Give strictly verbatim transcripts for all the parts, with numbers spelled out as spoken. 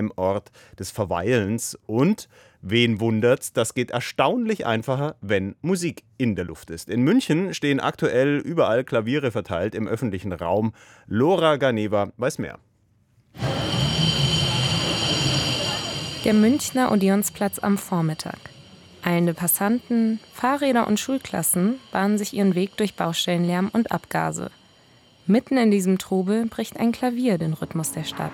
angenehmem Ort des Verweilens. Und wen wundert's, das geht erstaunlich einfacher, wenn Musik in der Luft ist. In München stehen aktuell überall Klaviere verteilt im öffentlichen Raum. Lora Ganeva weiß mehr. Der Münchner Odeonsplatz am Vormittag. Eilende Passanten, Fahrräder und Schulklassen bahnen sich ihren Weg durch Baustellenlärm und Abgase. Mitten in diesem Trubel bricht ein Klavier den Rhythmus der Stadt.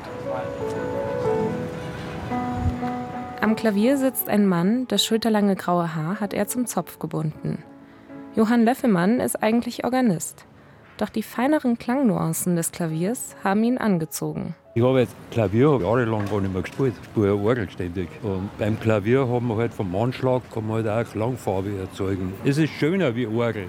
Am Klavier sitzt ein Mann, das schulterlange graue Haar hat er zum Zopf gebunden. Johann Löffelmann ist eigentlich Organist. Doch die feineren Klangnuancen des Klaviers haben ihn angezogen. Ich habe jetzt Klavier jahrelang gar nicht mehr gespielt, ich spiele Orgel ständig. Und beim Klavier haben wir halt vom Anschlag kann man halt auch Klangfarbe erzeugen. Es ist schöner wie Orgel.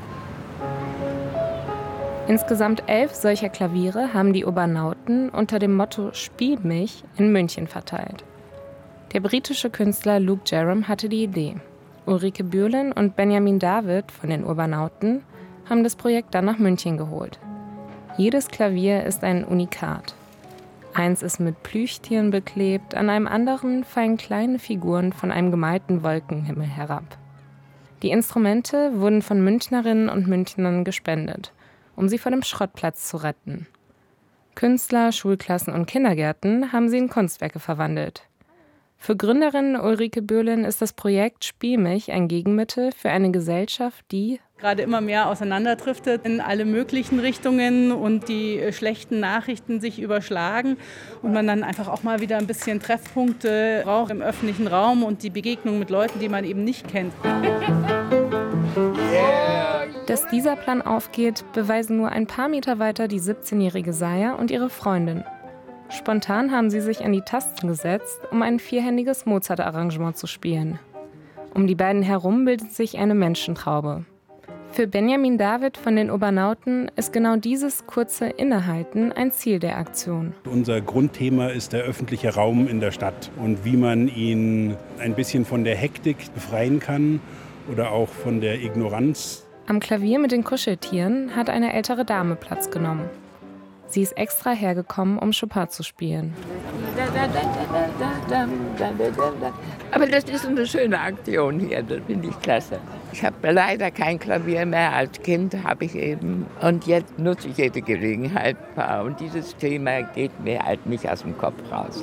Insgesamt elf solcher Klaviere haben die Obernauten unter dem Motto »Spiel mich« in München verteilt. Der britische Künstler Luke Jerram hatte die Idee. Ulrike Bürlen und Benjamin David von den Urbannauten haben das Projekt dann nach München geholt. Jedes Klavier ist ein Unikat. Eins ist mit Plüschtieren beklebt, an einem anderen fallen kleine Figuren von einem gemalten Wolkenhimmel herab. Die Instrumente wurden von Münchnerinnen und Münchnern gespendet, um sie vor dem Schrottplatz zu retten. Künstler, Schulklassen und Kindergärten haben sie in Kunstwerke verwandelt. Für Gründerin Ulrike Bürlen ist das Projekt Spiel mich ein Gegenmittel für eine Gesellschaft, die gerade immer mehr auseinanderdriftet in alle möglichen Richtungen und die schlechten Nachrichten sich überschlagen und man dann einfach auch mal wieder ein bisschen Treffpunkte braucht im öffentlichen Raum und die Begegnung mit Leuten, die man eben nicht kennt. Dass dieser Plan aufgeht, beweisen nur ein paar Meter weiter die siebzehnjährige Saya und ihre Freundin. Spontan haben sie sich an die Tasten gesetzt, um ein vierhändiges Mozart-Arrangement zu spielen. Um die beiden herum bildet sich eine Menschentraube. Für Benjamin David von den Obernauten ist genau dieses kurze Innehalten ein Ziel der Aktion. Unser Grundthema ist der öffentliche Raum in der Stadt und wie man ihn ein bisschen von der Hektik befreien kann oder auch von der Ignoranz. Am Klavier mit den Kuscheltieren hat eine ältere Dame Platz genommen. Sie ist extra hergekommen, um Chopin zu spielen. Aber das ist eine schöne Aktion hier, das finde ich klasse. Ich habe leider kein Klavier mehr, als Kind habe ich eben. Und jetzt nutze ich jede Gelegenheit. Und dieses Thema geht mir halt nicht aus dem Kopf raus.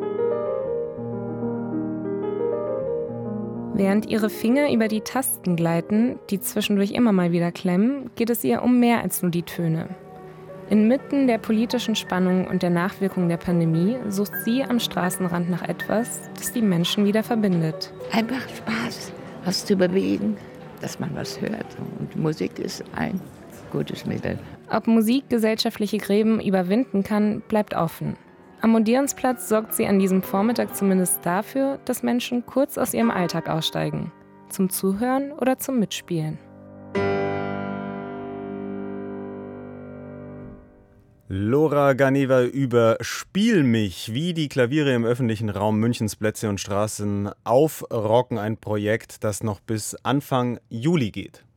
Während ihre Finger über die Tasten gleiten, die zwischendurch immer mal wieder klemmen, geht es ihr um mehr als nur die Töne. Inmitten der politischen Spannung und der Nachwirkungen der Pandemie sucht sie am Straßenrand nach etwas, das die Menschen wieder verbindet. Einfach Spaß, was zu bewegen, dass man was hört. Und Musik ist ein gutes Mittel. Ob Musik gesellschaftliche Gräben überwinden kann, bleibt offen. Am Odeonsplatz sorgt sie an diesem Vormittag zumindest dafür, dass Menschen kurz aus ihrem Alltag aussteigen. Zum Zuhören oder zum Mitspielen. Lora Ganeva über Spiel mich, wie die Klaviere im öffentlichen Raum Münchens Plätze und Straßen aufrocken. Ein Projekt, das noch bis Anfang Juli geht.